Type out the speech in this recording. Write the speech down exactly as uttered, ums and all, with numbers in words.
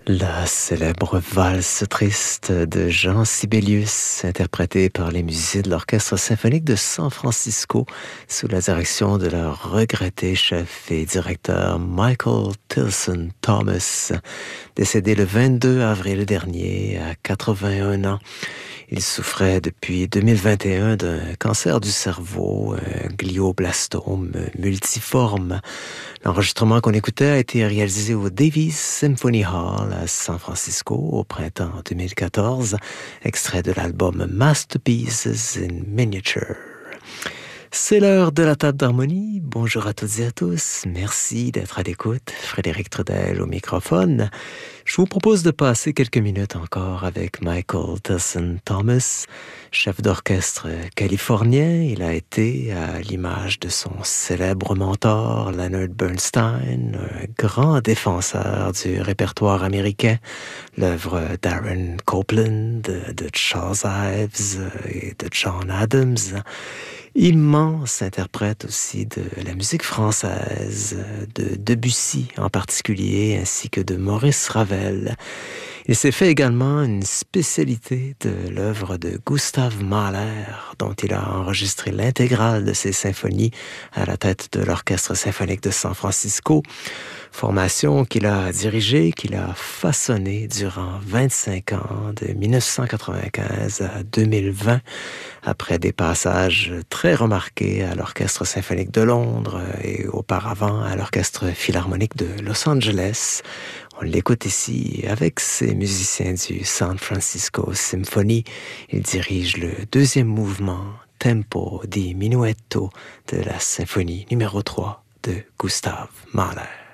La célèbre valse triste de Jean Sibelius, interprétée par les musiciens de l'Orchestre symphonique de San Francisco, sous la direction de leur regretté chef et directeur Michael Tilson Thomas, décédé le vingt-deux avril dernier à quatre-vingt-un ans. Il souffrait depuis deux mille vingt et un d'un cancer du cerveau, un glioblastome multiforme. L'enregistrement qu'on écoutait a été réalisé au Davies Symphony Hall à San Francisco au printemps deux mille quatorze, extrait de l'album Masterpieces in Miniature. C'est l'heure de la table d'harmonie. Bonjour à toutes et à tous. Merci d'être à l'écoute. Frédéric Trudel au microphone. Je vous propose de passer quelques minutes encore avec Michael Tilson Thomas, chef d'orchestre californien. Il a été, à l'image de son célèbre mentor Leonard Bernstein, un grand défenseur du répertoire américain. L'œuvre d'Aaron Copland, de, de Charles Ives et de John Adams. Immense interprète aussi de la musique française, de Debussy en particulier, ainsi que de Maurice Ravel. Il s'est fait également une spécialité de l'œuvre de Gustav Mahler, dont il a enregistré l'intégrale de ses symphonies à la tête de l'Orchestre symphonique de San Francisco. Formation qu'il a dirigée, qu'il a façonnée durant vingt-cinq ans, de dix-neuf cent quatre-vingt-quinze à deux mille vingt, après des passages très remarqués à l'Orchestre symphonique de Londres et auparavant à l'Orchestre philharmonique de Los Angeles. On l'écoute ici avec ses musiciens du San Francisco Symphony. Il dirige le deuxième mouvement, Tempo di Minuetto, de la symphonie numéro trois de Gustav Mahler.